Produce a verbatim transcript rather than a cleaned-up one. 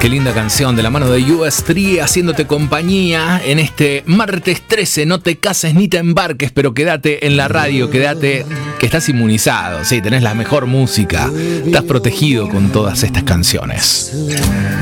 Qué linda canción de la mano de U S tres haciéndote compañía en este martes trece. No te cases ni te embarques, pero quédate en la radio, quédate que estás inmunizado, sí, tenés la mejor música, estás protegido con todas estas canciones.